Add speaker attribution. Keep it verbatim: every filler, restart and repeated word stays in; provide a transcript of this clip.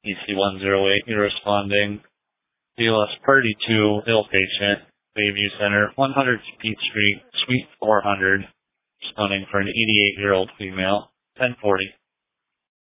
Speaker 1: E C one zero eight, you're responding. B L S Party two, ill patient, Bayview Center, one hundred Peach Street, Suite four hundred, responding for an eighty-eight-year-old female, ten forty.